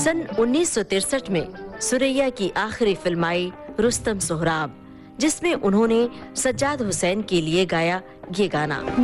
सन 1963 में सुरैया की आखिरी फिल्म आई रुस्तम सोहराब, जिसमें उन्होंने सज्जाद हुसैन के लिए गाया ये गाना।